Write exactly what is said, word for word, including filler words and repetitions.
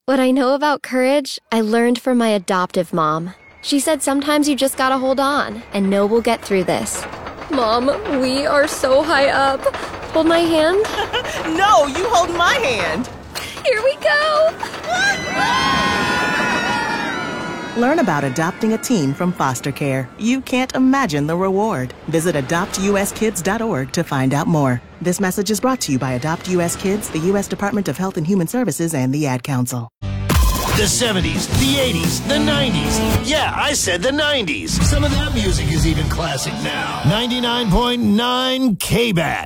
What I know about courage, I learned from my adoptive mom. She said sometimes you just gotta hold on and know we'll get through this. Mom, we are so high up. Hold my hand? No, you hold my hand. Here we go. Learn about adopting a teen from foster care. You can't imagine the reward. Visit adopt u s kids dot org to find out more. This message is brought to you by Adopt U S Kids, the U S Department of Health and Human Services, and the Ad Council. The seventies, the eighties, the nineties. Yeah, I said the nineties. Some of that music is even classic now. ninety-nine point nine K B A T.